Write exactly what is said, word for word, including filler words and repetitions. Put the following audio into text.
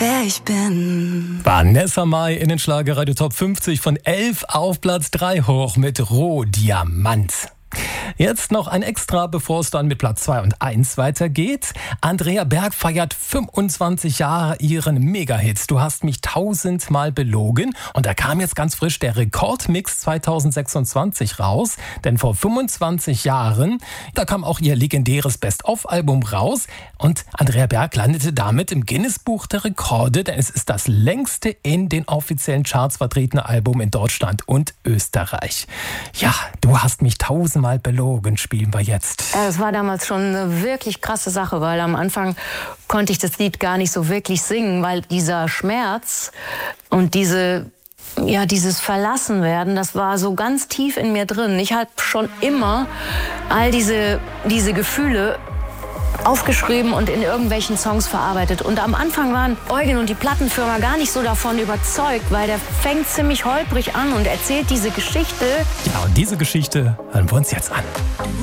wer ich bin. Vanessa Mai in den Schlagerradio Top fünfzig von elf auf Platz drei hoch mit Rohdiamant. Jetzt noch ein Extra, bevor es dann mit Platz zwei und eins weitergeht. Andrea Berg feiert fünfundzwanzig Jahre ihren Mega-Hit. Du hast mich tausendmal belogen. Und da kam jetzt ganz frisch der Rekordmix zweitausendsechsundzwanzig raus. Denn vor fünfundzwanzig Jahren, da kam auch ihr legendäres Best-of-Album raus. Und Andrea Berg landete damit im Guinness-Buch der Rekorde. Denn es ist das längste in den offiziellen Charts vertretene Album in Deutschland und Österreich. Ja, du hast mich tausendmal belogen, spielen wir jetzt. Es war damals schon eine wirklich krasse Sache, weil am Anfang konnte ich das Lied gar nicht so wirklich singen, weil dieser Schmerz und diese, ja, dieses Verlassenwerden, das war so ganz tief in mir drin. Ich habe schon immer all diese, diese Gefühle aufgeschrieben und in irgendwelchen Songs verarbeitet. Und am Anfang waren Eugen und die Plattenfirma gar nicht so davon überzeugt, weil der fängt ziemlich holprig an und erzählt diese Geschichte. Ja, und diese Geschichte hören wir uns jetzt an.